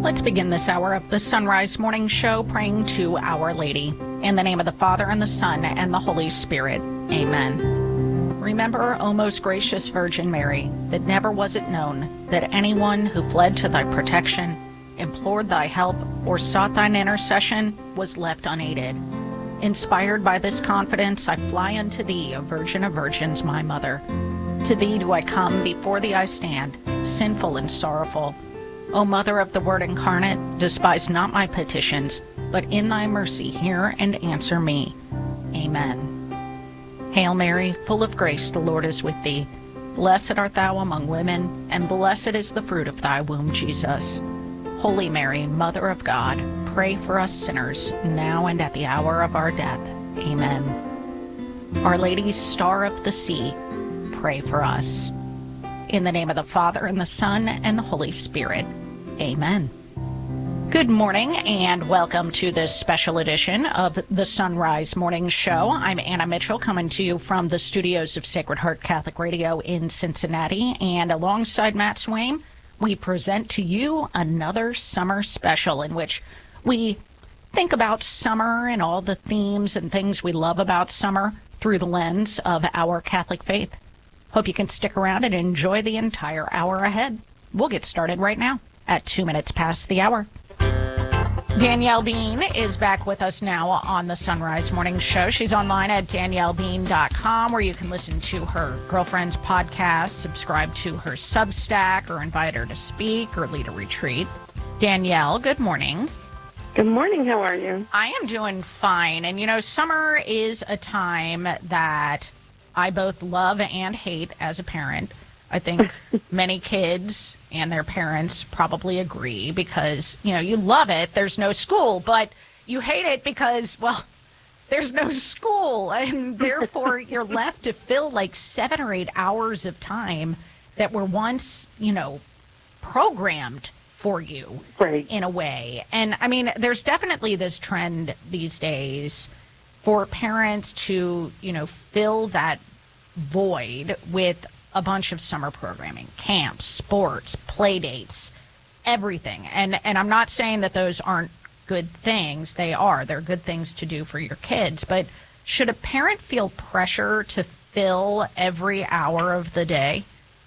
Let's begin this hour of the Sunrise Morning Show praying to Our Lady. In the name of the Father, and the Son, and the Holy Spirit. Amen. Remember, O most gracious Virgin Mary, that never was it known that anyone who fled to thy protection, implored thy help, or sought thine intercession was left unaided. Inspired by this confidence, I fly unto thee, O Virgin of Virgins, my Mother. To thee do I come, before thee I stand, sinful and sorrowful. O Mother of the Word incarnate, despise not my petitions, but in thy mercy hear and answer me. Amen. Hail Mary, full of grace, the Lord is with thee. Blessed art thou among women, and blessed is the fruit of thy womb, Jesus. Holy Mary, Mother of God, pray for us sinners, now and at the hour of our death. Amen. Our Lady, Star of the Sea, pray for us. In the name of the Father, and the Son, and the Holy Spirit. Amen. Good morning, and welcome to this special edition of the Sunrise Morning Show. I'm Anna Mitchell, coming to you from the studios of Sacred Heart Catholic Radio in Cincinnati, and alongside Matt Swaim, we present to you another summer special in which we think about summer and all the themes and things we love about summer through the lens of our Catholic faith. Hope you can stick around and enjoy the entire hour ahead. We'll get started right now at 2 minutes past the hour. Danielle Dean is back with us now on the Sunrise Morning Show. She's online at danielledean.com, where you can listen to her girlfriend's podcast, subscribe to her Substack, or invite her to speak or lead a retreat. Danielle, good morning. Good morning. How are you? I am doing fine. And, you know, summer is a time that I both love and hate as a parent. I think many kids and their parents probably agree because, you know, you love it. There's no school, but you hate it because, well, there's no school. And therefore, you're left to fill like 7 or 8 hours of time that were once, you know, programmed for you in a way. And I mean, there's definitely this trend these days for parents to, you know, fill that void with a bunch of summer programming, camps, sports, play dates, everything. And I'm not saying that those aren't good things. They are. They're good things to do for your kids. But should a parent feel pressure to fill every hour of the day?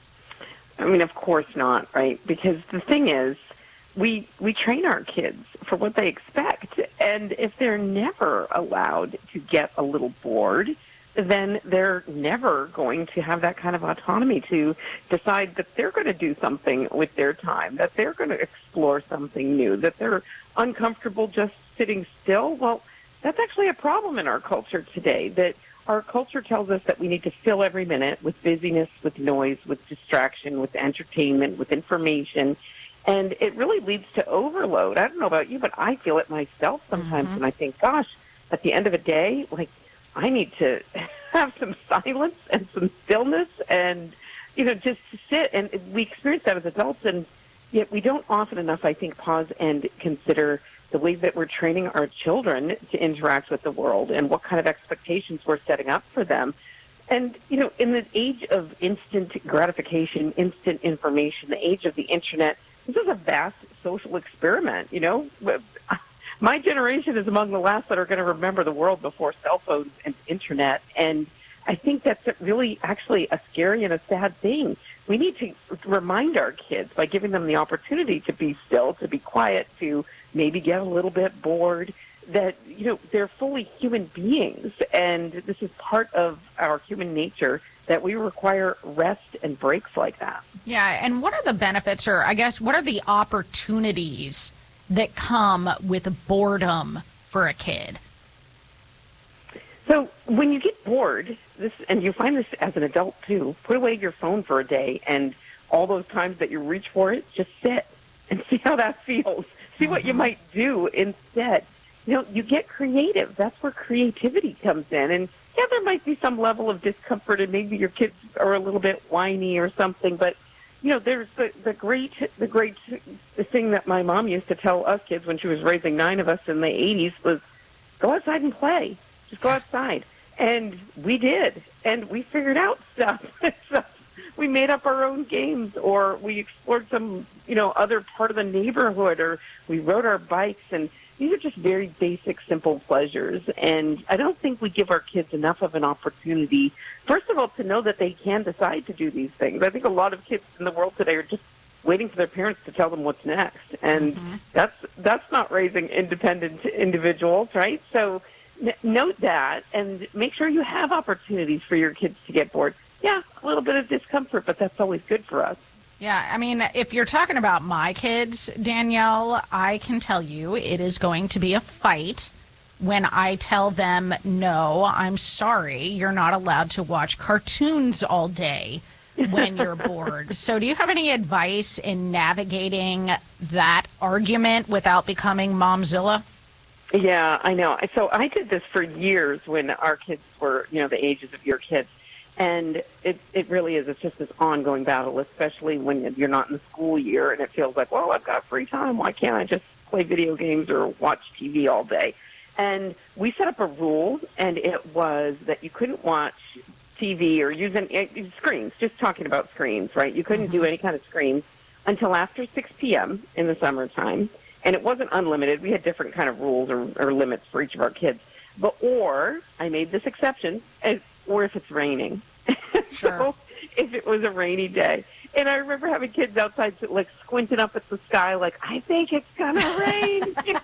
I mean, of course not, right? Because the thing is, we train our kids for what they expect. And if they're never allowed to get a little bored, then they're never going to have that kind of autonomy to decide that they're going to do something with their time, that they're going to explore something new, that they're uncomfortable just sitting still. Well, that's actually a problem in our culture today, that our culture tells us that we need to fill every minute with busyness, with noise, with distraction, with entertainment, with information. And it really leads to overload. I don't know about you, but I feel it myself sometimes. And I think, gosh, at the end of a day, like, I need to have some silence and some stillness and, you know, just sit. And we experience that as adults, and yet we don't often enough, I think, pause and consider the way that we're training our children to interact with the world and what kind of expectations we're setting up for them. And, you know, in the age of instant gratification, instant information, the age of the Internet, this is a vast social experiment, you know. My generation is among the last that are going to remember the world before cell phones and Internet. And I think that's really actually a scary and a sad thing. We need to remind our kids by giving them the opportunity to be still, to be quiet, to maybe get a little bit bored, that, you know, they're fully human beings. And this is part of our human nature, that we require rest and breaks like that. Yeah, and what are the benefits, or I guess what are the opportunities that come with boredom for a kid? So when you get bored, and you find this as an adult too, put away your phone for a day, and all those times that you reach for it, just sit and see how that feels. See what you might do instead. You know, you get creative. That's where creativity comes in. And yeah, there might be some level of discomfort, and maybe your kids are a little bit whiny or something, but you know, there's the great thing that my mom used to tell us kids when she was raising 9 of us in the 80s was, go outside and play. Just go outside. And we did. And we figured out stuff. So we made up our own games, or we explored some, other part of the neighborhood, or we rode our bikes. And these are just very basic, simple pleasures. And I don't think we give our kids enough of an opportunity, first of all, to know that they can decide to do these things. I think a lot of kids in the world today are just waiting for their parents to tell them what's next. And that's not raising independent individuals, right? So note that and make sure you have opportunities for your kids to get bored. Yeah, a little bit of discomfort, but that's always good for us. Yeah, I mean, if you're talking about my kids, Danielle, I can tell you it is going to be a fight when I tell them, no, I'm sorry, you're not allowed to watch cartoons all day when you're bored. So do you have any advice in navigating that argument without becoming Momzilla? Yeah, I know. So I did this for years when our kids were, the ages of your kids. And it really is. It's just this ongoing battle, especially when you're not in the school year and it feels like, well, I've got free time. Why can't I just play video games or watch TV all day? And we set up a rule, and it was that you couldn't watch TV or use any screens, just talking about screens, right? You couldn't do any kind of screens until after 6 p.m. in the summertime. And it wasn't unlimited. We had different kind of rules or limits for each of our kids. Or I made this exception, or if it's raining. Sure. So if it was a rainy day. And I remember having kids outside like squinting up at the sky like, I think it's going to rain.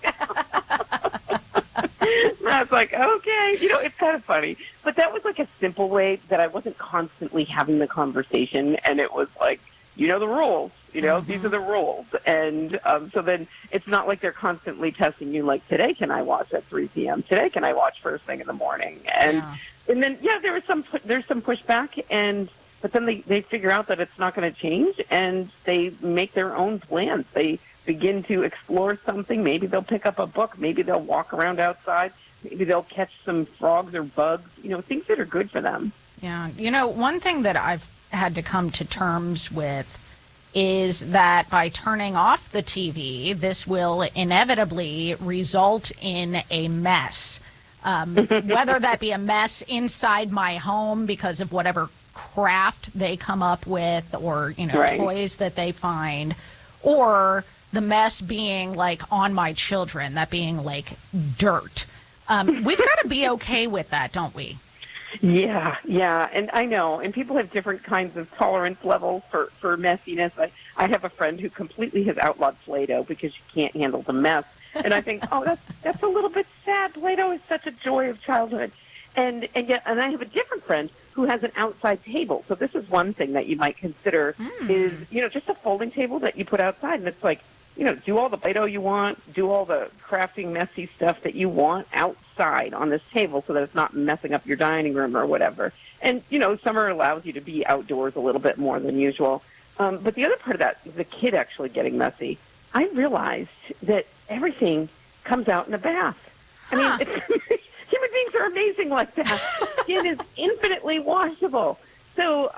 And I was like, okay. It's kind of funny. But that was like a simple way that I wasn't constantly having the conversation. And it was like, the rules. These are the rules. And so then it's not like they're constantly testing you like, today can I watch at 3 p.m.? Today can I watch first thing in the morning? And then, there's some pushback, but then they figure out that it's not going to change, and they make their own plans. They begin to explore something. Maybe they'll pick up a book. Maybe they'll walk around outside. Maybe they'll catch some frogs or bugs, things that are good for them. Yeah. One thing that I've had to come to terms with is that by turning off the TV, this will inevitably result in a mess. Whether that be a mess inside my home because of whatever craft they come up with or, Right. toys that they find, or the mess being like on my children, that being like dirt. We've got to be okay with that, don't we? Yeah. And I know. And people have different kinds of tolerance levels for messiness. I have a friend who completely has outlawed Play-Doh because she can't handle the mess. And I think, that's a little bit sad. Play-Doh is such a joy of childhood. And I have a different friend who has an outside table. So this is one thing that you might consider is, just a folding table that you put outside. And it's like, do all the Play-Doh you want, do all the crafting, messy stuff that you want outside on this table so that it's not messing up your dining room or whatever. And, summer allows you to be outdoors a little bit more than usual. But the other part of that is the kid actually getting messy. I realized that everything comes out in a bath. I mean, human beings are amazing like that. Skin is infinitely washable. So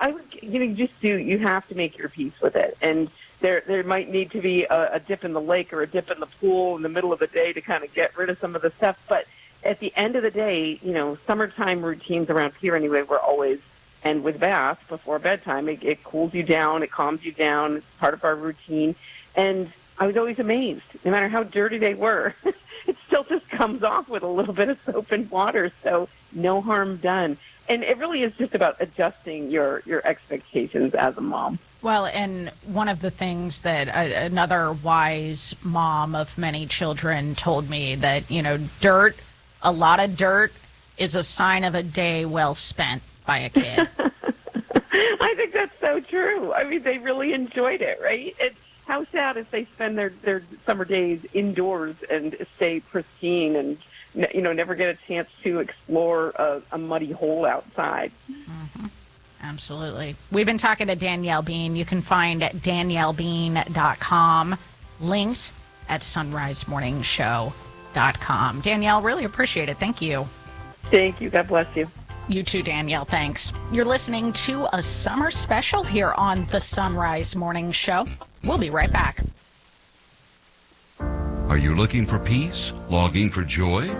you have to make your peace with it. And there might need to be a dip in the lake or a dip in the pool in the middle of the day to kind of get rid of some of the stuff. But at the end of the day, summertime routines around here anyway, we're always, and with bath before bedtime, it cools you down, it calms you down. It's part of our routine. And I was always amazed, no matter how dirty they were, it still just comes off with a little bit of soap and water. So no harm done. And it really is just about adjusting your expectations as a mom. Well, and one of the things that another wise mom of many children told me that, a lot of dirt is a sign of a day well spent by a kid. I think that's so true. I mean, they really enjoyed it, right? And how sad if they spend their summer days indoors and stay pristine and, never get a chance to explore a muddy hole outside. Mm-hmm. Absolutely. We've been talking to Danielle Bean. You can find daniellebean.com linked at sunrisemorningshow.com. Danielle, really appreciate it. Thank you. Thank you. God bless you. You too, Danielle. Thanks. You're listening to a summer special here on the Sunrise Morning Show. We'll be right back. Are you looking for peace? Longing for joy?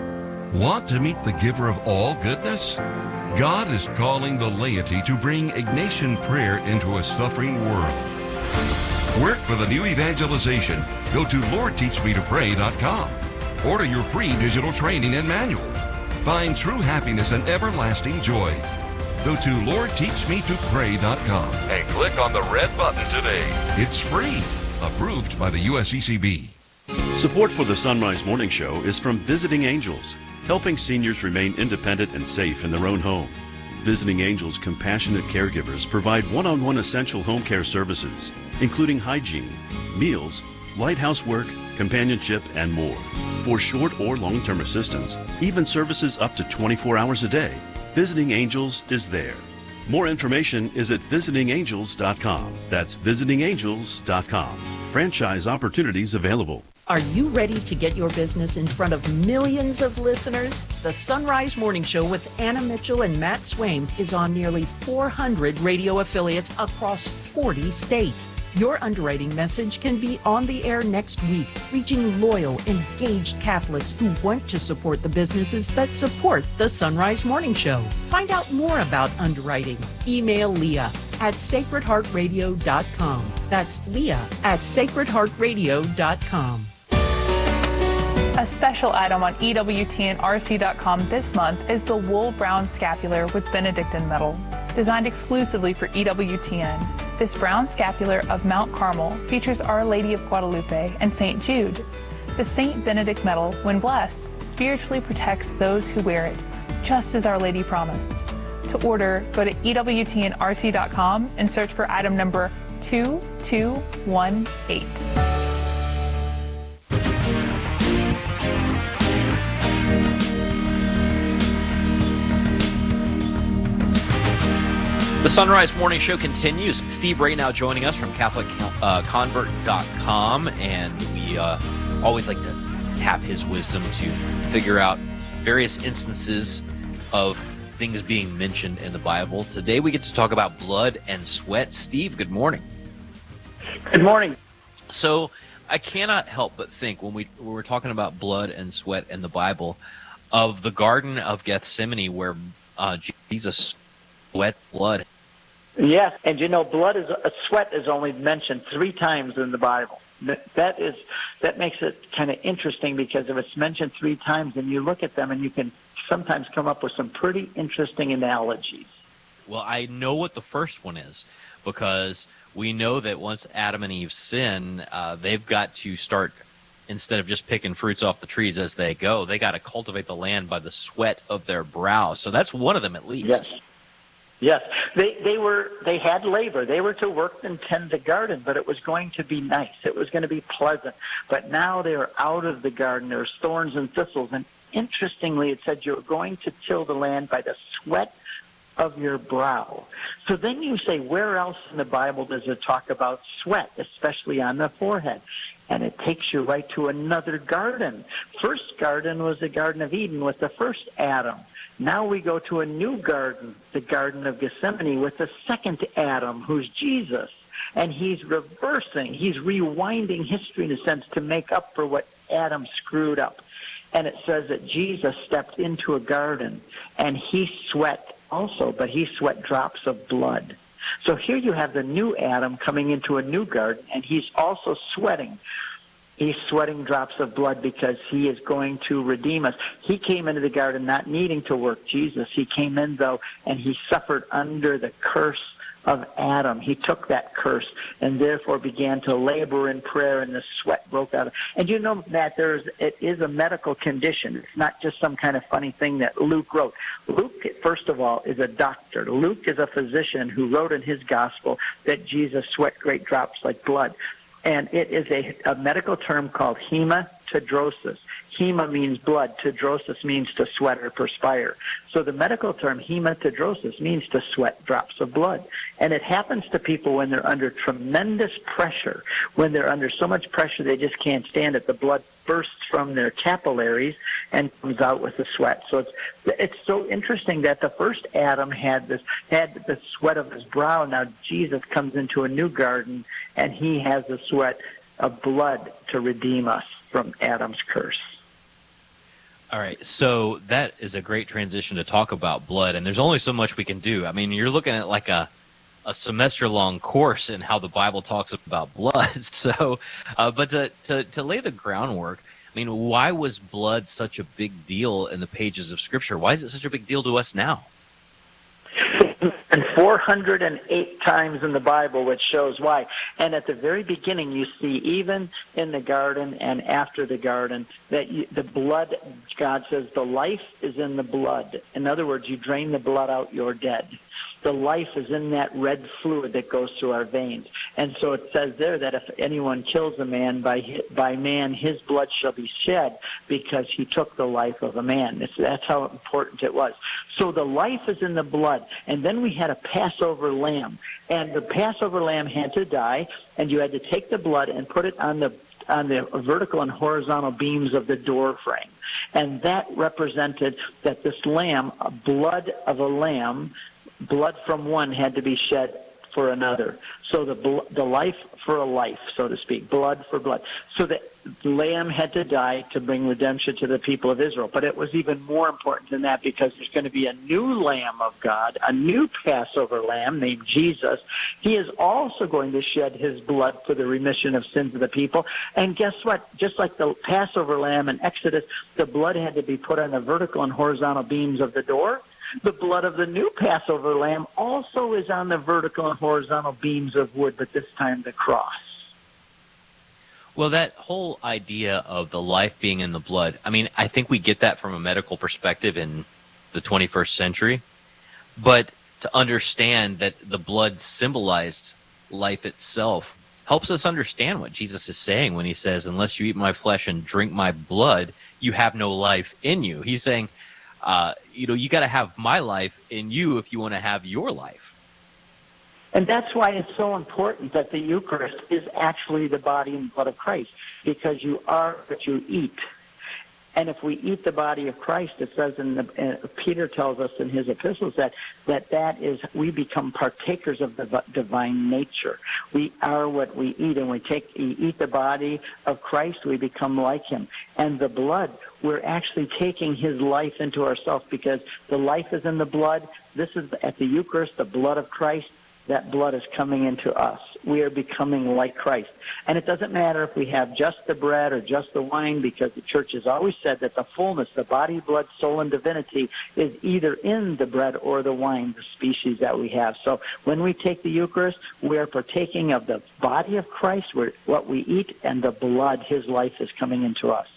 Want to meet the giver of all goodness? God is calling the laity to bring Ignatian prayer into a suffering world. Work for the new evangelization. Go to LordTeachMeToPray.com. Order your free digital training and manual. Find true happiness and everlasting joy. Go to LordTeachMeToPray.com and click on the red button today. It's free. Approved by the USCCB. Support for the Sunrise Morning Show is from Visiting Angels, helping seniors remain independent and safe in their own home. Visiting Angels compassionate caregivers provide one-on-one essential home care services, including hygiene, meals, light housework, companionship, and more. For short or long-term assistance, even services up to 24 hours a day, Visiting Angels is there. More information is at visitingangels.com. That's visitingangels.com. Franchise opportunities available. Are you ready to get your business in front of millions of listeners? The Sunrise Morning Show with Anna Mitchell and Matt Swaim is on nearly 400 radio affiliates across 40 states. Your underwriting message can be on the air next week, reaching loyal, engaged Catholics who want to support the businesses that support the Sunrise Morning Show. Find out more about underwriting. Email Leah at sacredheartradio.com. That's Leah at sacredheartradio.com. A special item on EWTNRC.com this month is the Wool Brown Scapular with Benedictine metal, designed exclusively for EWTN. This brown scapular of Mount Carmel features Our Lady of Guadalupe and St. Jude. The St. Benedict medal, when blessed, spiritually protects those who wear it, just as Our Lady promised. To order, go to EWTNRC.com and search for item number 2218. The Sunrise Morning Show continues. Steve Ray now joining us from CatholicConvert.com, and we always like to tap his wisdom to figure out various instances of things being mentioned in the Bible. Today we get to talk about blood and sweat. Steve, good morning. Good morning. So I cannot help but think when we're talking about blood and sweat in the Bible of the Garden of Gethsemane where Jesus sweat blood. Yes, and sweat is only mentioned 3 times in the Bible. That makes it kind of interesting, because if it's mentioned 3 times, and you look at them and you can sometimes come up with some pretty interesting analogies. Well, I know what the first one is, because we know that once Adam and Eve sin, they've got to start, instead of just picking fruits off the trees as they go, they got to cultivate the land by the sweat of their brow. So that's one of them at least. Yes. They had labor. They were to work and tend the garden, but it was going to be nice. It was going to be pleasant. But now they are out of the garden. There's thorns and thistles. And interestingly, it said you're going to till the land by the sweat of your brow. So then you say, where else in the Bible does it talk about sweat, especially on the forehead? And it takes you right to another garden. First garden was the Garden of Eden with the first Adam. Now we go to a new garden, the Garden of Gethsemane, with the second Adam, who's Jesus. And he's reversing, he's rewinding history in a sense to make up for what Adam screwed up. And it says that Jesus stepped into a garden, and he sweat also, but he sweat drops of blood. So here you have the new Adam coming into a new garden, and he's also sweating. He's sweating drops of blood because he is going to redeem us. He came into the garden not needing to work, Jesus. He came in, though, and he suffered under the curse of Adam. He took that curse and therefore began to labor in prayer, and the sweat broke out. And you know, Matt, it is a medical condition. It's not just some kind of funny thing that Luke wrote. Luke, first of all, is a doctor. Luke is a physician who wrote in his gospel that Jesus sweat great drops like blood. And it is a medical term called hematidrosis. Hema means blood. Tidrosis means to sweat or perspire. So the medical term hematidrosis means to sweat drops of blood. And it happens to people when they're under tremendous pressure, when they're under so much pressure they just can't stand it. The blood bursts from their capillaries and comes out with the sweat. So it's so interesting that the first Adam had the sweat of his brow. Now Jesus comes into a new garden, and he has the sweat of blood to redeem us from Adam's curse. All right, so that is a great transition to talk about blood, and there's only so much we can do. I mean, you're looking at like a semester-long course in how the Bible talks about blood. So, but to lay the groundwork, I mean, why was blood such a big deal in the pages of Scripture? Why is it such a big deal to us now? And 408 times in the Bible, which shows why. And at the very beginning, you see, even in the garden and after the garden, that the blood, God says, the life is in the blood. In other words, you drain the blood out, you're dead. The life is in that red fluid that goes through our veins. And so it says there that if anyone kills a man, by man his blood shall be shed because he took the life of a man. That's how important it was. So the life is in the blood. And then we had a Passover lamb. And the Passover lamb had to die, and you had to take the blood and put it on the vertical and horizontal beams of the door frame. And that represented that this lamb, blood of a lamb, blood from one had to be shed for another. So the life for a life, so to speak, blood for blood. So the lamb had to die to bring redemption to the people of Israel. But it was even more important than that because there's going to be a new Lamb of God, a new Passover lamb named Jesus. He is also going to shed his blood for the remission of sins of the people. And guess what? Just like the Passover lamb in Exodus, the blood had to be put on the vertical and horizontal beams of the door. The blood of the new Passover lamb also is on the vertical and horizontal beams of wood, but this time the cross. Well, that whole idea of the life being in the blood, I mean, I think we get that from a medical perspective in the 21st century. But to understand that the blood symbolized life itself helps us understand what Jesus is saying when he says, unless you eat my flesh and drink my blood, you have no life in you. He's saying, you got to have my life in you if you want to have your life. And that's why it's so important that the Eucharist is actually the body and blood of Christ, because you are what you eat. And if we eat the body of Christ, it says Peter tells us in his epistles that is, we become partakers of the divine nature. We are what we eat, and we eat the body of Christ, we become like him. And the blood, we're actually taking his life into ourselves because the life is in the blood. This is at the Eucharist, the blood of Christ. That blood is coming into us. We are becoming like Christ. And it doesn't matter if we have just the bread or just the wine, because the church has always said that the fullness, the body, blood, soul, and divinity is either in the bread or the wine, the species that we have. So when we take the Eucharist, we are partaking of the body of Christ, what we eat, and the blood, his life, is coming into us.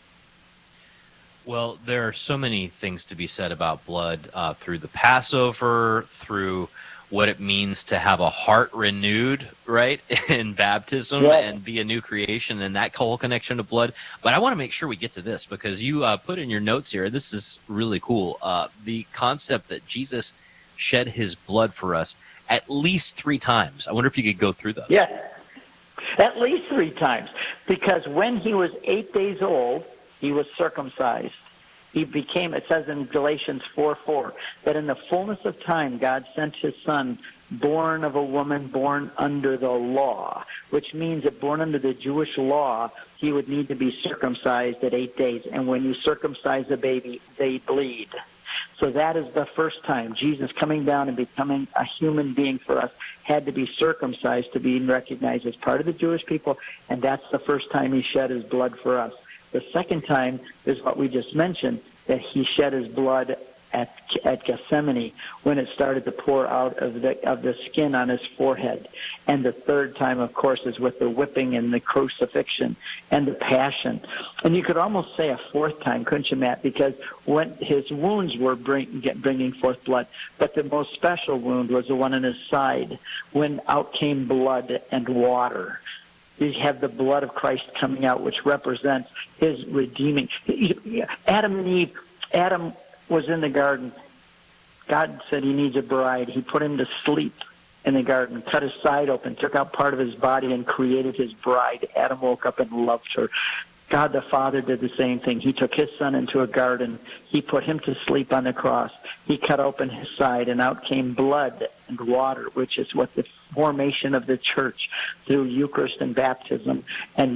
Well, there are so many things to be said about blood through the Passover, through what it means to have a heart renewed, right, in baptism, yes, and be a new creation, and that whole connection to blood. But I want to make sure we get to this, because you put in your notes here, this is really cool, the concept that Jesus shed his blood for us at least 3 times. I wonder if you could go through those. Yeah, at least 3 times, because when he was 8 days old, he was circumcised. He became, it says in Galatians 4:4, that in the fullness of time, God sent his son, born of a woman, born under the law, which means that born under the Jewish law, he would need to be circumcised at 8 days. And when you circumcise a baby, they bleed. So that is the first time. Jesus coming down and becoming a human being for us had to be circumcised to be recognized as part of the Jewish people, and that's the first time he shed his blood for us. The second time is what we just mentioned, that he shed his blood at Gethsemane when it started to pour out of the skin on his forehead. And the third time, of course, is with the whipping and the crucifixion and the passion. And you could almost say a fourth time, couldn't you, Matt? Because when his wounds were bringing forth blood, but the most special wound was the one in his side, when out came blood and water. You have the blood of Christ coming out, which represents his redeeming. Adam and Eve, Adam was in the garden. God said he needs a bride. He put him to sleep in the garden, cut his side open, took out part of his body, and created his bride. Adam woke up and loved her. God the Father did the same thing. He took his son into a garden. He put him to sleep on the cross. He cut open his side, and out came blood and water, which is what the formation of the church through Eucharist and baptism. And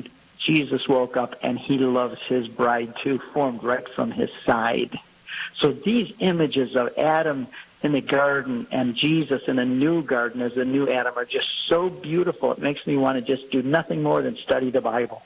Jesus woke up and he loves his bride too, formed right from his side. So these images of Adam in the garden and Jesus in a new garden as a new Adam are just so beautiful. It makes me want to just do nothing more than study the Bible.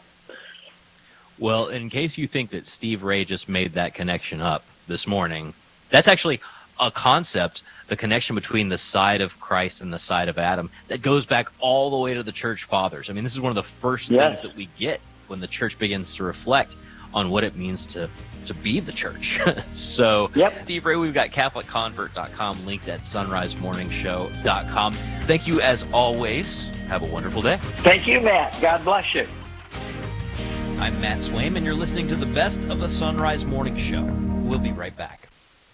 Well, in case you think that Steve Ray just made that connection up this morning, that's actually a concept, the connection between the side of Christ and the side of Adam, that goes back all the way to the church fathers. I mean, this is one of the first things that we get when the church begins to reflect on what it means to be the church. So, Steve Ray, we've got CatholicConvert.com linked at SunriseMorningShow.com. Thank you as always. Have a wonderful day. Thank you, Matt. God bless you. I'm Matt Swaim, and you're listening to the best of the Sunrise Morning Show. We'll be right back.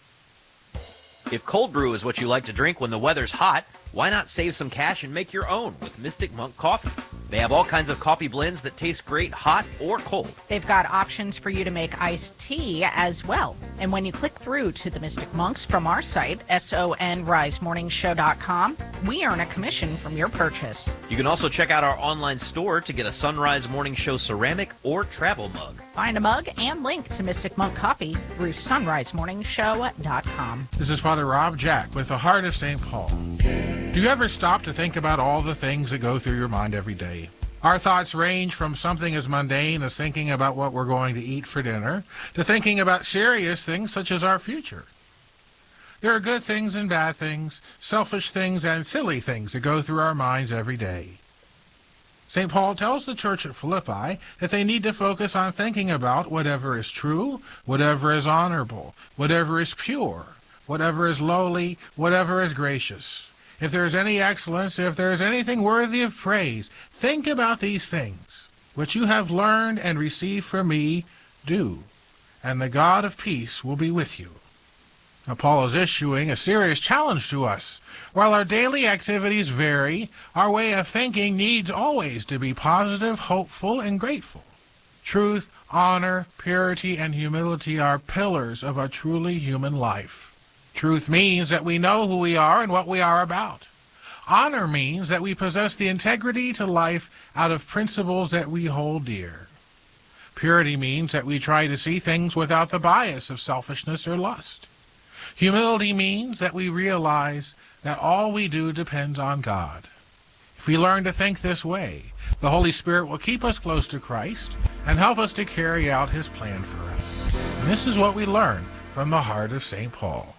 If cold brew is what you like to drink when the weather's hot, why not save some cash and make your own with Mystic Monk Coffee? They have all kinds of coffee blends that taste great hot or cold. They've got options for you to make iced tea as well. And when you click through to the Mystic Monks from our site, sonrisemorningshow.com, we earn a commission from your purchase. You can also check out our online store to get a Sunrise Morning Show ceramic or travel mug. Find a mug and link to Mystic Monk Coffee through sonrisemorningshow.com. This is Father Rob Jack with the Heart of St. Paul. Do you ever stop to think about all the things that go through your mind every day? Our thoughts range from something as mundane as thinking about what we're going to eat for dinner to thinking about serious things such as our future. There are good things and bad things, selfish things and silly things that go through our minds every day. St. Paul tells the church at Philippi that they need to focus on thinking about whatever is true, whatever is honorable, whatever is pure, whatever is lowly, whatever is gracious. If there is any excellence, if there is anything worthy of praise, think about these things. What you have learned and received from me, do, and the God of peace will be with you. Now, Paul is issuing a serious challenge to us. While our daily activities vary, our way of thinking needs always to be positive, hopeful, and grateful. Truth, honor, purity, and humility are pillars of a truly human life. Truth means that we know who we are and what we are about. Honor means that we possess the integrity to life out of principles that we hold dear. Purity means that we try to see things without the bias of selfishness or lust. Humility means that we realize that all we do depends on God. If we learn to think this way, the Holy Spirit will keep us close to Christ and help us to carry out his plan for us. And this is what we learn from the heart of St. Paul.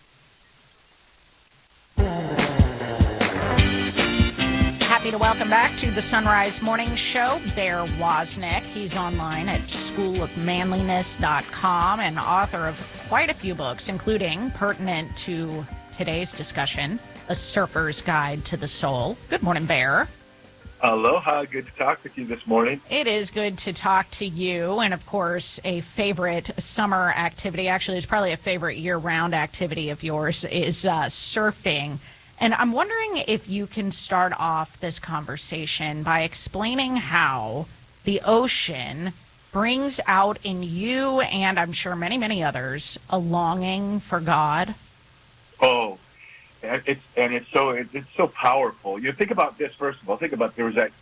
Happy to welcome back to the Sunrise Morning Show, Bear Wozniak. He's online at schoolofmanliness.com and author of quite a few books, including, pertinent to today's discussion, A Surfer's Guide to the Soul. Good morning, Bear. Aloha. Good to talk with you this morning. It is good to talk to you. And, of course, a favorite summer activity, actually it's probably a favorite year-round activity of yours, is surfing. And I'm wondering if you can start off this conversation by explaining how the ocean brings out in you, and I'm sure many, many others, a longing for God. Oh, it's so powerful. You think about this, first of all. Think about there was that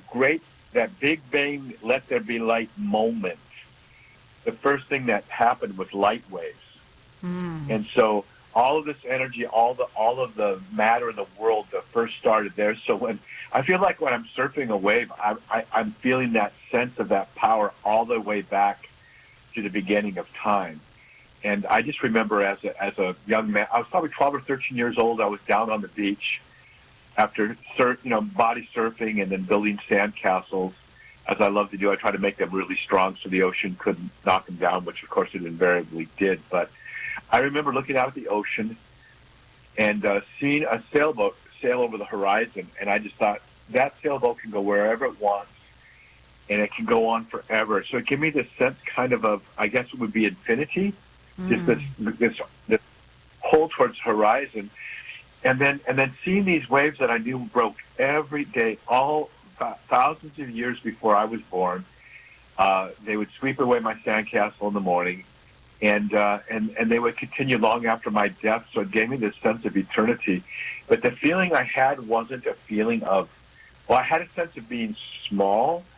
Big Bang, let there be light moment. The first thing that happened was light waves. And so all of this energy, all of the matter in the world that first started there. So when I'm surfing a wave, I'm feeling that sense of that power all the way back to the beginning of time. And I just remember as a young man, I was probably 12 or 13 years old. I was down on the beach after body surfing and then building sandcastles, as I love to do. I try to make them really strong so the ocean couldn't knock them down, which of course it invariably did. But I remember looking out at the ocean and seeing a sailboat sail over the horizon, and I just thought, that sailboat can go wherever it wants, and it can go on forever. So it gave me this sense of, I guess it would be infinity, just this pull towards horizon, and then seeing these waves that I knew broke every day, all thousands of years before I was born. They would sweep away my sandcastle in the morning, and they would continue long after my death. So it gave me this sense of eternity. But the feeling I had wasn't a feeling of, I had a sense of being small,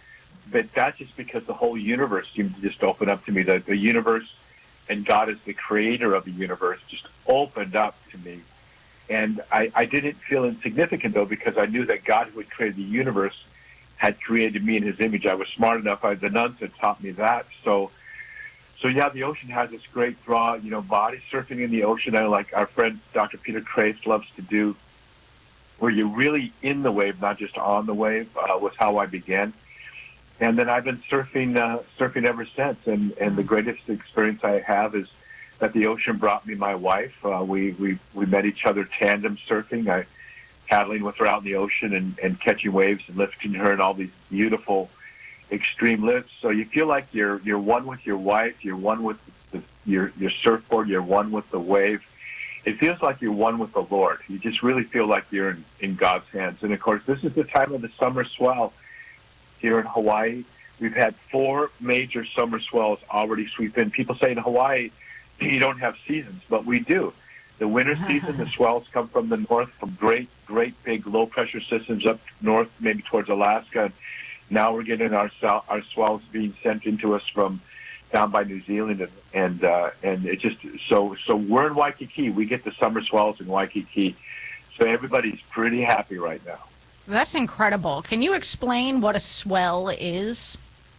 that's just because the whole universe seemed to just open up to me. The universe and God as the creator of the universe just opened up to me. And I didn't feel insignificant, though, because I knew that God, who had created the universe, had created me in his image. I was smart enough. The nuns had taught me that. So yeah, the ocean has this great draw, body surfing in the ocean. I like our friend Dr. Peter Kreeft loves to do, where you're really in the wave, not just on the wave, was how I began. And then I've been surfing ever since. And the greatest experience I have is that the ocean brought me my wife. We met each other tandem surfing. Paddling with her out in the ocean and catching waves and lifting her in all these beautiful extreme lifts. So you feel like you're one with your wife, you're one with your surfboard, you're one with the wave. It feels like you're one with the Lord. You just really feel like you're in God's hands. And of course, this is the time of the summer swell here in Hawaii. We've had 4 major summer swells already sweep in. People say in Hawaii, you don't have seasons, but we do. The winter season, the swells come from the north, from great big low-pressure systems up north, maybe towards Alaska. Now we're getting our swells being sent into us from down by New Zealand, and it just so we're in Waikiki. We get the summer swells in Waikiki, so everybody's pretty happy right now. That's incredible. Can you explain what a swell is?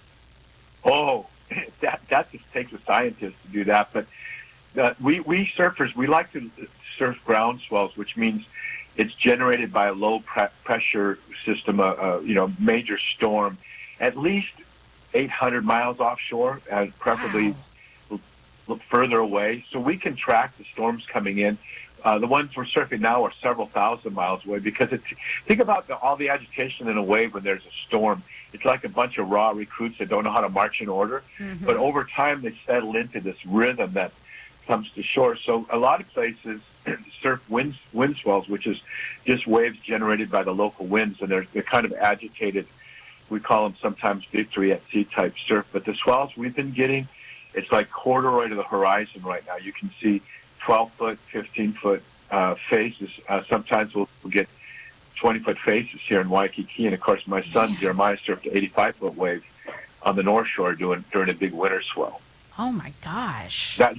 Oh, that just takes a scientist to do that, but. We surfers, we like to surf ground swells, which means it's generated by a low pressure system, major storm, at least 800 miles offshore, and preferably look further away. So we can track the storms coming in. The ones we're surfing now are several thousand miles away because think about all the agitation in a wave when there's a storm. It's like a bunch of raw recruits that don't know how to march in order. Mm-hmm. But over time, they settle into this rhythm that comes to shore. So a lot of places surf wind swells, which is just waves generated by the local winds, and they're kind of agitated. We call them sometimes victory at sea type surf. But the swells we've been getting, it's like corduroy to the horizon right now. You can see 12-foot, 15-foot faces. Sometimes we'll get 20-foot faces here in Waikiki. And, of course, my son, Jeremiah, surfed an 85-foot wave on the North Shore during a big winter swell. Oh, my gosh. But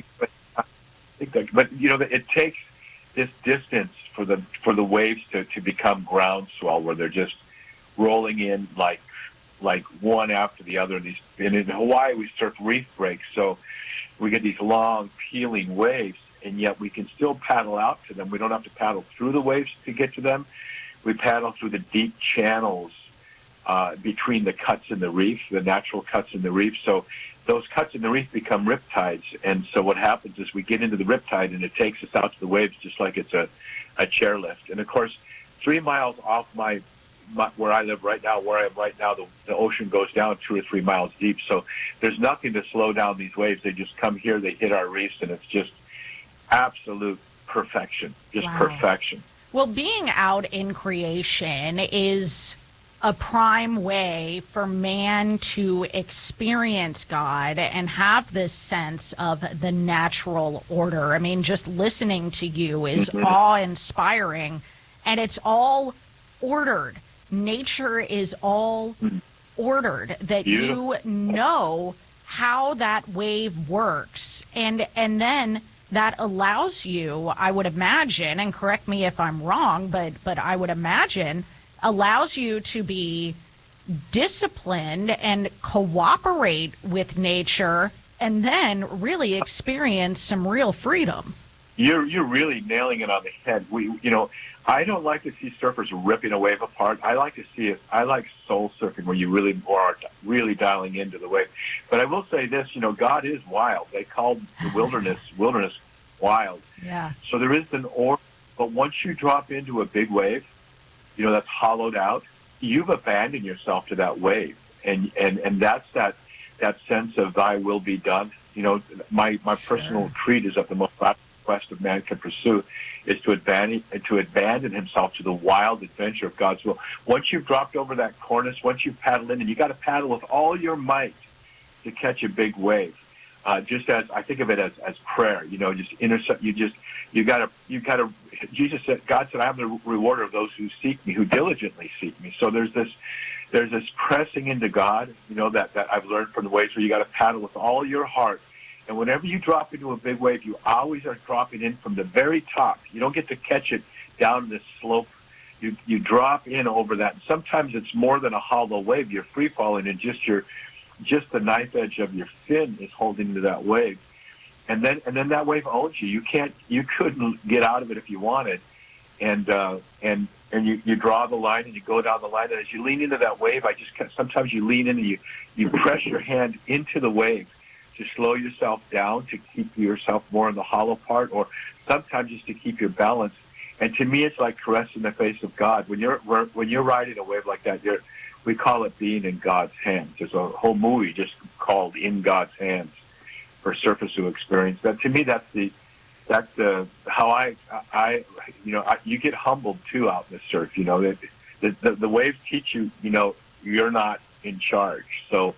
it takes this distance for the waves to become ground swell, where they're just rolling in like one after the other. And in Hawaii, we surf reef breaks, so we get these long, peeling waves, and yet we can still paddle out to them. We don't have to paddle through the waves to get to them. We paddle through the deep channels between the cuts in the reef, the natural cuts in the reef. So those cuts in the reef become riptides, and so what happens is we get into the riptide, and it takes us out to the waves just like it's a chairlift. And, of course, 3 miles off where I live right now, where I am right now, the ocean goes down 2 or 3 miles deep. So there's nothing to slow down these waves. They just come here, they hit our reefs, and it's just absolute perfection, just perfection. Well, being out in creation is a prime way for man to experience God and have this sense of the natural order. I mean, just listening to you is awe-inspiring, and it's all ordered. Nature is all ordered, that you know how that wave works, and then that allows you, I would imagine, and correct me if I'm wrong, but I would imagine, allows you to be disciplined and cooperate with nature, and then really experience some real freedom. You're really nailing it on the head. I don't like to see surfers ripping a wave apart. I like to see it. I like soul surfing, where you really are dialing into the wave. But I will say this: God is wild. They called the wilderness wild. Yeah. So there is an order. But once you drop into a big wave, that's hollowed out, you've abandoned yourself to that wave, and that's that sense of Thy will be done. My personal creed is that the most quest of man can pursue is to abandon himself to the wild adventure of God's will. Once you've dropped over that cornice, once you've paddled in, and you got to paddle with all your might to catch a big wave. Just as I think of it as prayer, just intercept. You got to. Jesus said, God said, I am the rewarder of those who seek me, who diligently seek me. So there's this there's this pressing into God, that I've learned from the waves where you got to paddle with all your heart. And whenever you drop into a big wave, you always are dropping in from the very top. You don't get to catch it down this slope. You drop in over that. And sometimes it's more than a hollow wave. You're free falling, and just the knife edge of your fin is holding into that wave. And then that wave owns you. You couldn't get out of it if you wanted. And you draw the line and you go down the line. And as you lean into that wave, sometimes you lean in and you press your hand into the wave to slow yourself down, to keep yourself more in the hollow part, or sometimes just to keep your balance. And to me, it's like caressing the face of God. When you're riding a wave like that, we call it being in God's hands. There's a whole movie just called In God's Hands for surfers who experience that. To me, that's how you get humbled too out in the surf. The waves teach you, you're not in charge. So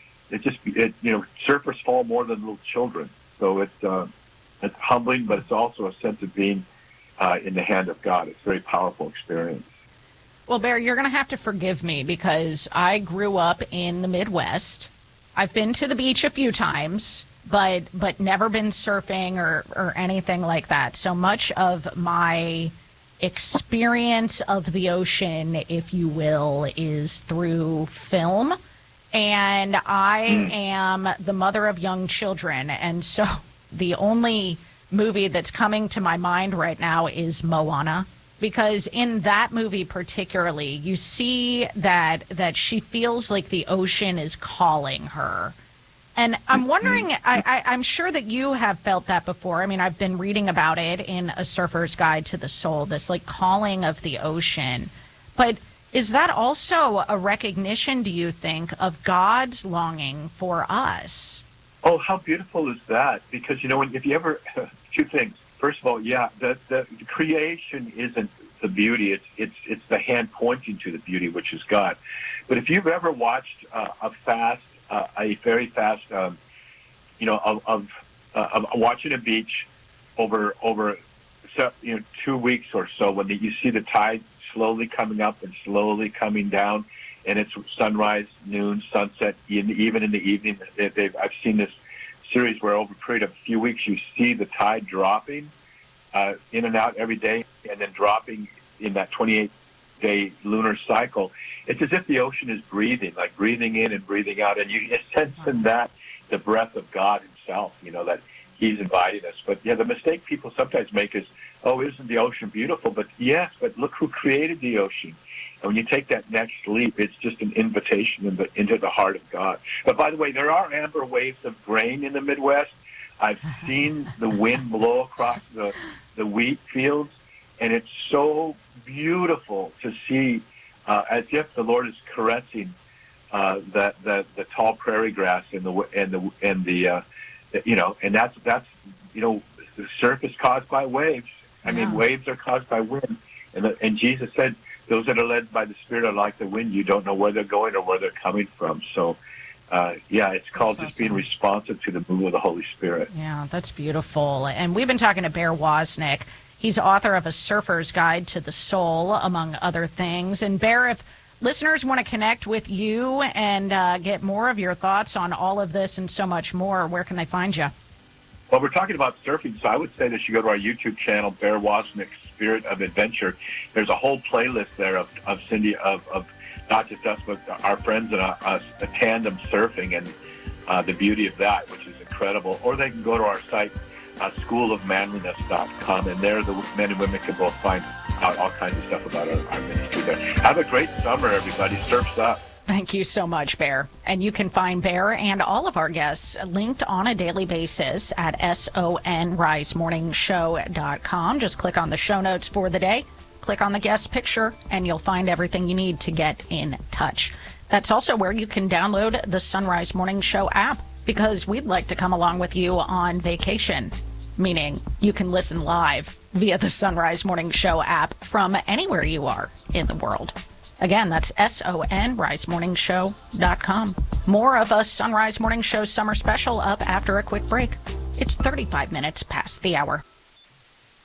surfers fall more than little children. So it's humbling, but it's also a sense of being in the hand of God. It's a very powerful experience. Well, Bear, you're going to have to forgive me because I grew up in the Midwest. I've been to the beach a few times, but never been surfing or anything like that. So much of my experience of the ocean, if you will, is through film. And I am the mother of young children. And so the only movie that's coming to my mind right now is Moana. Because in that movie particularly, you see that she feels like the ocean is calling her. And I'm wondering, I'm sure that you have felt that before. I mean, I've been reading about it in A Surfer's Guide to the Soul, this like calling of the ocean. But is that also a recognition, do you think, of God's longing for us? Oh, how beautiful is that? Because, if you ever, two things. First of all, the creation isn't the beauty. It's the hand pointing to the beauty, which is God. But if you've ever watched a very fast, watching a beach over 2 weeks or so, when you see the tide slowly coming up and slowly coming down, and it's sunrise, noon, sunset, even in the evening. I've seen this series where over a period of a few weeks you see the tide dropping in and out every day, and then dropping in that 28-day lunar cycle. It's as if the ocean is breathing, like breathing in and breathing out, and you sense in that the breath of God himself, that he's inviting us. But the mistake people sometimes make is, oh, isn't the ocean beautiful? But yes, but look who created the ocean. And when you take that next leap, it's just an invitation into the heart of God. But by the way, there are amber waves of grain in the Midwest. I've seen the wind blow across the wheat fields, and it's so beautiful to see, as if the Lord is caressing the tall prairie grass and the the surf is caused by waves. I mean, waves are caused by wind, and Jesus said, "Those that are led by the Spirit are like the wind. You don't know where they're going or where they're coming from." So, it's called just being responsive to the move of the Holy Spirit. Yeah, that's beautiful. And we've been talking to Bear Wozniak. He's author of A Surfer's Guide to the Soul, among other things. And Bear, if listeners want to connect with you and get more of your thoughts on all of this and so much more, where can they find you? Well, we're talking about surfing, so I would say they should go to our YouTube channel, Bear Wozniak Spirit of Adventure. There's a whole playlist there of Cindy, of not just us, but our friends and us, a tandem surfing, and the beauty of that, which is incredible. Or they can go to our site, schoolofmanliness.com, and there the men and women can both find out all kinds of stuff about our ministry there. Have a great summer, everybody. Surf's up. Thank you so much, Bear. And you can find Bear and all of our guests linked on a daily basis at sonrisemorningshow.com. Just click on the show notes for the day, click on the guest picture, and you'll find everything you need to get in touch. That's also where you can download the Sunrise Morning Show app, because we'd like to come along with you on vacation, meaning you can listen live via the Sunrise Morning Show app from anywhere you are in the world. Again, that's sonrisemorningshow.com. More of a Sunrise Morning Show summer special up after a quick break. It's 35 minutes past the hour.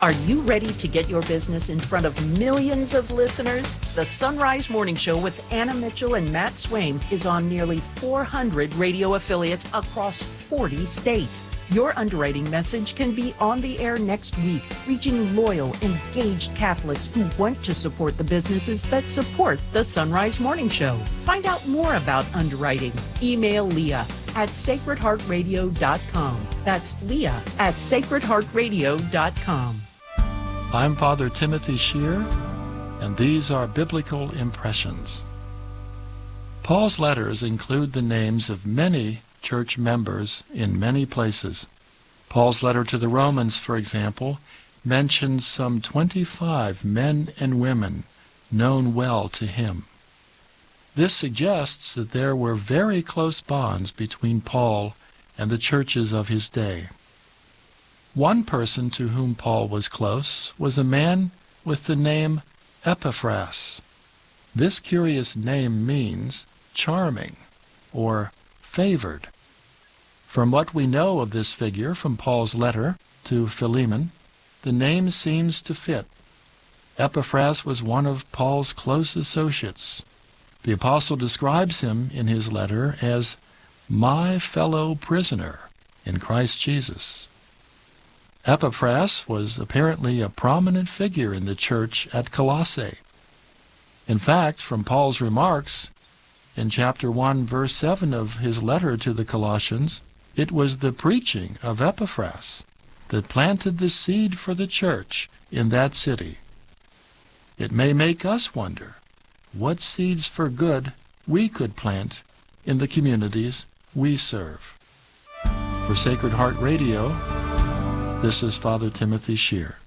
Are you ready to get your business in front of millions of listeners? The Sunrise Morning Show with Anna Mitchell and Matt Swaim is on nearly 400 radio affiliates across 40 states. Your underwriting message can be on the air next week, reaching loyal, engaged Catholics who want to support the businesses that support the Sunrise Morning Show. Find out more about underwriting. Email Leah at sacredheartradio.com. That's Leah at sacredheartradio.com. I'm Father Timothy Shear, and these are Biblical Impressions. Paul's letters include the names of many church members in many places. Paul's letter to the Romans, for example, mentions some 25 men and women known well to him. This suggests that there were very close bonds between Paul and the churches of his day. One person to whom Paul was close was a man with the name Epaphras. This curious name means charming or favored. From what we know of this figure from Paul's letter to Philemon, the name seems to fit. Epaphras was one of Paul's close associates. The apostle describes him in his letter as my fellow prisoner in Christ Jesus. Epaphras was apparently a prominent figure in the church at Colossae. In fact, from Paul's remarks in chapter 1, verse 7 of his letter to the Colossians, it was the preaching of Epaphras that planted the seed for the church in that city. It may make us wonder what seeds for good we could plant in the communities we serve. For Sacred Heart Radio, this is Father Timothy Shear.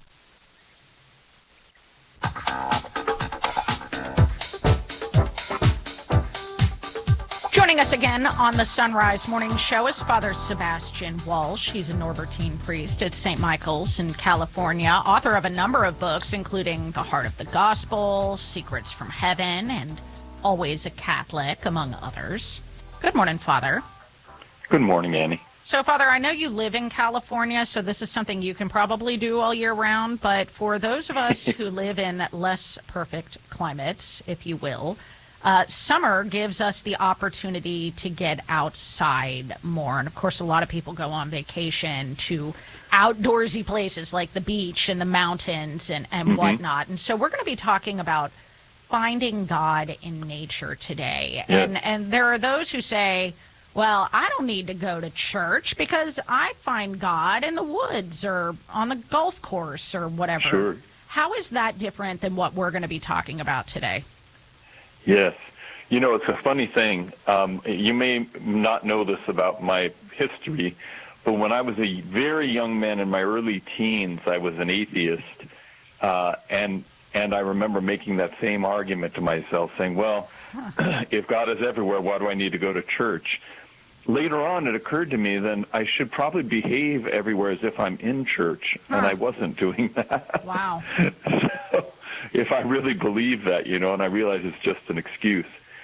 Joining us again on the Sunrise Morning Show is Father Sebastian Walsh. He's a Norbertine priest at St. Michael's in California, author of a number of books, including The Heart of the Gospel, Secrets from Heaven, and Always a Catholic, among others. Good morning, Father. Good morning, Annie. So, Father, I know you live in California, so this is something you can probably do all year round, but for those of us who live in less perfect climates, if you will, summer gives us the opportunity to get outside more. And, of course, a lot of people go on vacation to outdoorsy places like the beach and the mountains and whatnot. And so we're going to be talking about finding God in nature today. Yes. And there are those who say, well, I don't need to go to church because I find God in the woods or on the golf course or whatever. Sure. How is that different than what we're going to be talking about today? Yes. You know, it's a funny thing. You may not know this about my history, but when I was a very young man in my early teens, I was an atheist. And I remember making that same argument to myself, saying, well, if God is everywhere, why do I need to go to church? Later on, it occurred to me then I should probably behave everywhere as if I'm in church, and I wasn't doing that. Wow. So, if I really believe that, and I realize it's just an excuse.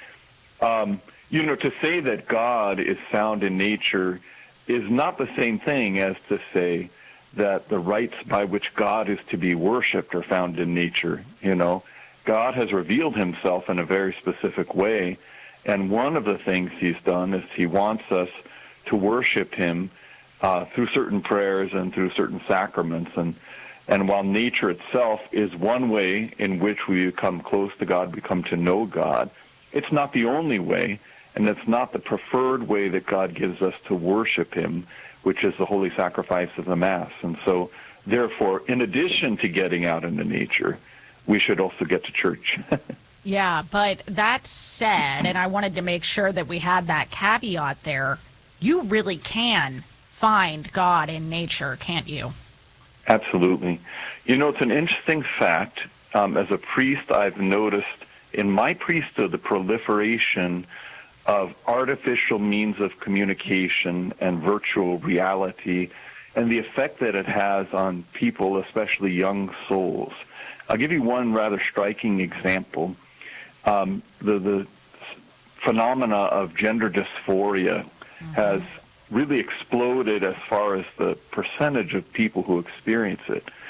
To say that God is found in nature is not the same thing as to say that the rites by which God is to be worshipped are found in nature. God has revealed himself in a very specific way, and one of the things he's done is he wants us to worship him through certain prayers and through certain sacraments. And while nature itself is one way in which we become close to God, we come to know God, it's not the only way, and it's not the preferred way that God gives us to worship him, which is the holy sacrifice of the Mass. And so, therefore, in addition to getting out into nature, we should also get to church. Yeah, but that said, and I wanted to make sure that we had that caveat there, you really can find God in nature, can't you? Absolutely. It's an interesting fact. As a priest, I've noticed in my priesthood the proliferation of artificial means of communication and virtual reality and the effect that it has on people, especially young souls. I'll give you one rather striking example. The phenomena of gender dysphoria has really exploded as far as the percentage of people who experience it.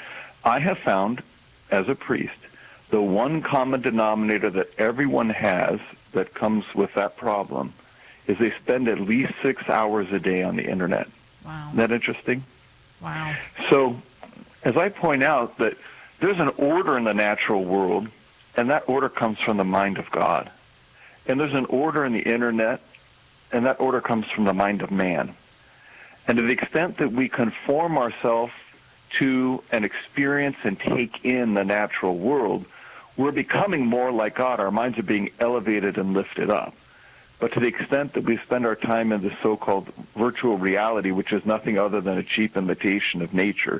I have found, as a priest, the one common denominator that everyone has that comes with that problem is they spend at least 6 hours a day on the internet. Wow. Isn't that interesting? Wow. So, as I point out, that there's an order in the natural world, and that order comes from the mind of God. And there's an order in the internet, and that order comes from the mind of man. And to the extent that we conform ourselves to and experience and take in the natural world, we're becoming more like God. Our minds are being elevated and lifted up. But to the extent that we spend our time in the so-called virtual reality, which is nothing other than a cheap imitation of nature,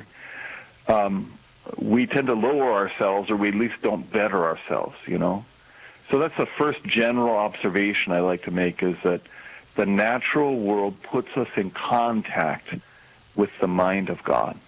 we tend to lower ourselves, or we at least don't better ourselves, you know. So that's the first general observation I like to make, is that the natural world puts us in contact with the mind of God.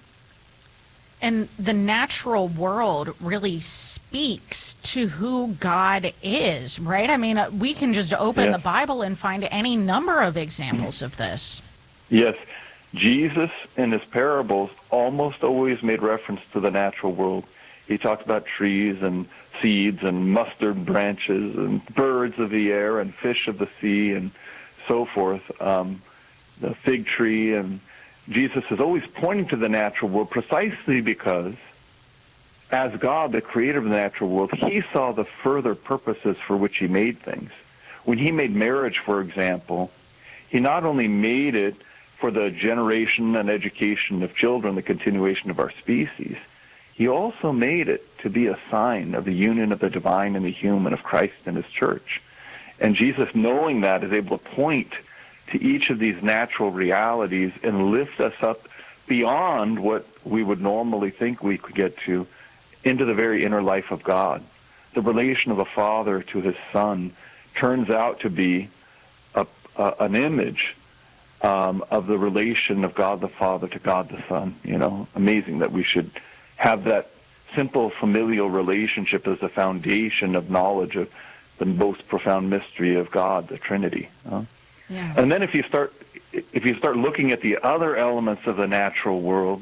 And the natural world really speaks to who God is, right? I mean, we can just open the Bible and find any number of examples of this. Yes. Jesus, in his parables, almost always made reference to the natural world. He talked about trees and seeds and mustard branches and birds of the air and fish of the sea and so forth, the fig tree. And Jesus is always pointing to the natural world precisely because, as God, the creator of the natural world, he saw the further purposes for which he made things. When he made marriage, for example, he not only made it for the generation and education of children, the continuation of our species, he also made it to be a sign of the union of the divine and the human, of Christ and his church. And Jesus, knowing that, is able to point to each of these natural realities and lift us up beyond what we would normally think we could get to, into the very inner life of God. The relation of a father to his son turns out to be an image of the relation of God the Father to God the Son. You know, amazing that we should have that simple familial relationship as the foundation of knowledge of the most profound mystery of God, the Trinity. Yeah. And then if you start looking at the other elements of the natural world,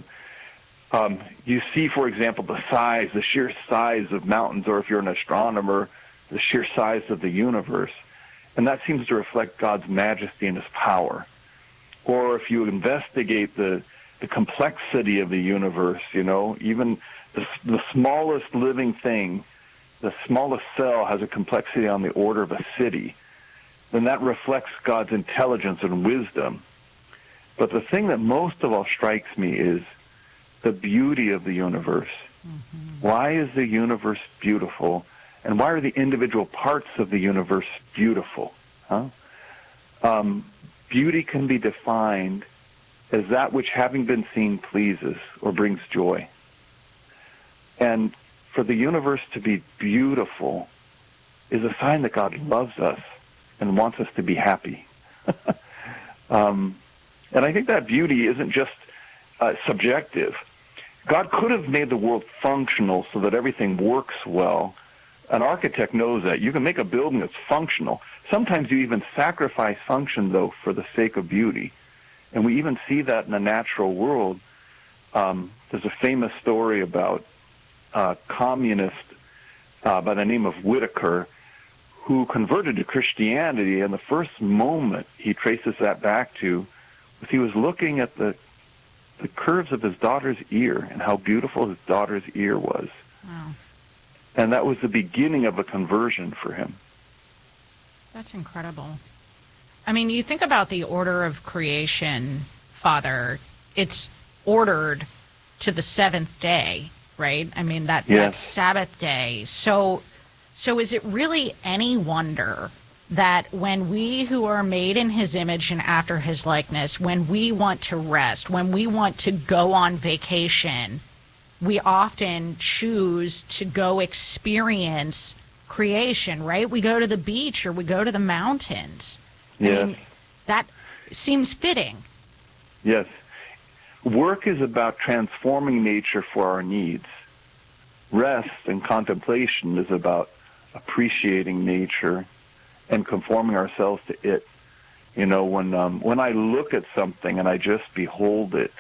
you see, for example, the sheer size of mountains, or if you're an astronomer, the sheer size of the universe. And that seems to reflect God's majesty and his power. Or if you investigate the complexity of the universe, you know, even the smallest living thing, the smallest cell has a complexity on the order of a city, then that reflects God's intelligence and wisdom. But the thing that most of all strikes me is the beauty of the universe. Mm-hmm. Why is the universe beautiful? And why are the individual parts of the universe beautiful? Beauty can be defined as that which, having been seen, pleases or brings joy. And for the universe to be beautiful is a sign that God loves us and wants us to be happy. And I think that beauty isn't just subjective. God could have made the world functional so that everything works well. An architect knows that. You can make a building that's functional. Sometimes you even sacrifice function, though, for the sake of beauty. And we even see that in the natural world. There's a famous story about a communist by the name of Whitaker, who converted to Christianity, and the first moment he traces that back to was he was looking at the curves of his daughter's ear and how beautiful his daughter's ear was. Wow. And that was the beginning of a conversion for him. That's incredible. I mean, you think about the order of creation, Father. It's ordered to the seventh day, right? I mean, that Sabbath day. So is it really any wonder that when we who are made in his image and after his likeness, when we want to rest, when we want to go on vacation, we often choose to go experience creation, right? We go to the beach or we go to the mountains. Yes. I mean, that seems fitting. Yes. Work is about transforming nature for our needs. Rest and contemplation is about appreciating nature and conforming ourselves to it. You know, when I look at something and I just behold it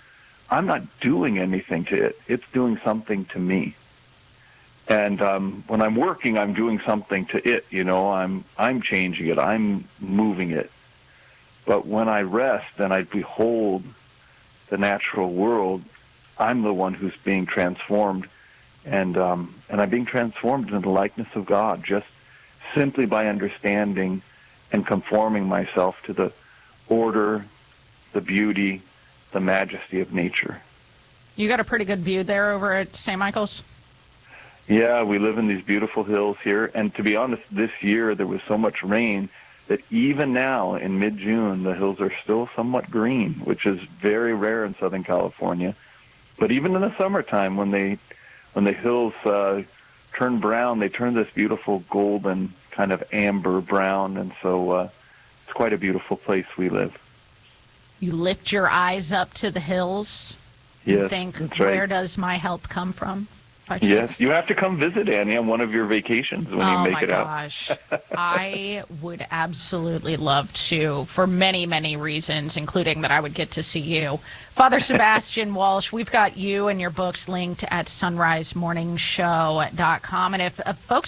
I'm not doing anything to it. It's doing something to me. And when I'm working, I'm doing something to it. I'm changing it. I'm moving it. But when I rest and I behold the natural world, I'm the one who's being transformed, and I'm being transformed into the likeness of God just simply by understanding and conforming myself to the order, the beauty, the majesty of nature. You got a pretty good view there over at St. Michael's? Yeah, we live in these beautiful hills here, and to be honest, this year there was so much rain that even now in mid-June the hills are still somewhat green, which is very rare in Southern California. But even in the summertime, when the hills turn brown, they turn this beautiful golden kind of amber brown, and so it's quite a beautiful place we live. You lift your eyes up to the hills Yes, and think, that's right. Where does my help come from? Yes, you have to come visit, Annie, on one of your vacations when you make it out. Oh, my gosh. I would absolutely love to, for many, many reasons, including that I would get to see you. Father Sebastian Walsh, we've got you and your books linked at sunrisemorningshow.com. And if folks